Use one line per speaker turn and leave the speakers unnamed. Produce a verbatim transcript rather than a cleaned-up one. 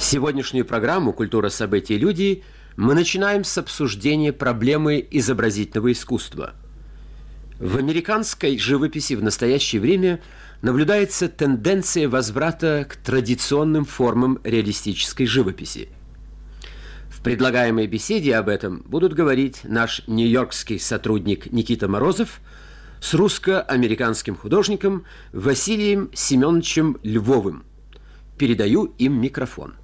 Сегодняшнюю программу «Культура, события, люди» мы начинаем с обсуждения проблемы изобразительного искусства. В американской живописи в настоящее время наблюдается тенденция возврата к традиционным формам реалистической живописи. В предлагаемой беседе об этом будут говорить наш нью-йоркский сотрудник Никита Морозов с русско-американским художником Василием Семеновичем Львовым. Передаю им микрофон.